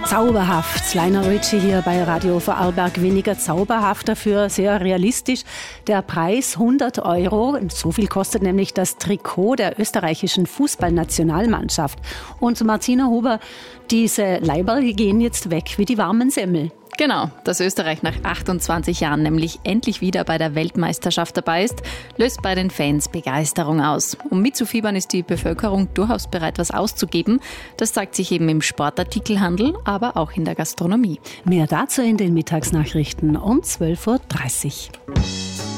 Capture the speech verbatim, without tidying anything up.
Zauberhaft. Lionel Richie hier bei Radio Vorarlberg. Weniger zauberhaft, dafür sehr realistisch. Der Preis hundert Euro. So viel kostet nämlich das Trikot der österreichischen Fußballnationalmannschaft. Und Martina Huber, diese Leiberl gehen jetzt weg wie die warmen Semmel. Genau, dass Österreich nach achtundzwanzig Jahren nämlich endlich wieder bei der Weltmeisterschaft dabei ist, löst bei den Fans Begeisterung aus. Um mitzufiebern ist die Bevölkerung durchaus bereit, was auszugeben. Das zeigt sich eben im Sportartikelhandel, aber auch in der Gastronomie. Mehr dazu in den Mittagsnachrichten um zwölf Uhr dreißig.